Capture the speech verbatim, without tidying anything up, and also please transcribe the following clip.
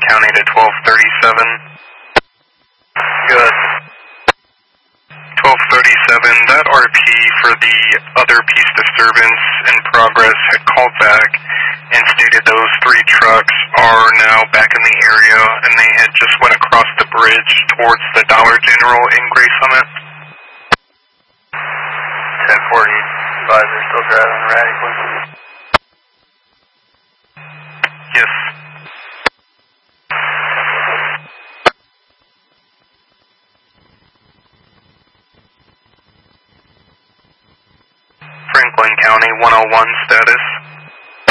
County to twelve thirty-seven. Good. twelve thirty-seven, that R P for the other piece disturbance in progress had called back and stated those three trucks are now back in the area and they had just went across the bridge towards the Dollar General in Gray Summit. ten forty, advise they're still driving erratically. Yes. Franklin County one oh one status.